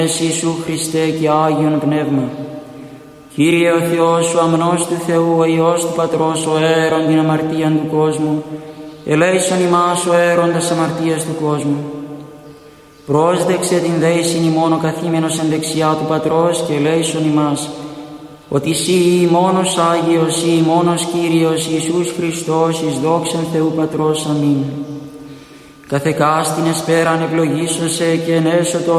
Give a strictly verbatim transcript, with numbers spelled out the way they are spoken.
Ιησού Χριστέ και Άγιον Πνεύμα. Κύριε ο Θεός, ο αμνός του Θεού, ο Υιός του Πατρός, ο αίρον την αμαρτίαν του κόσμου, ελέησον ημάς ο αίροντας αμαρτίας του κόσμου. Πρόσδεξε την δέησιν ημών ο καθήμενος εν δεξιά του Πατρός και ελέησον ημάς, ότι Συ μόνος Άγιος, Συ μόνος Κύριος Ιησούς Χριστός, εις δόξαν Θεού Πατρός. Αμήν. Καθεκάστην εσπέραν ευλογήσωσε και ενέσω το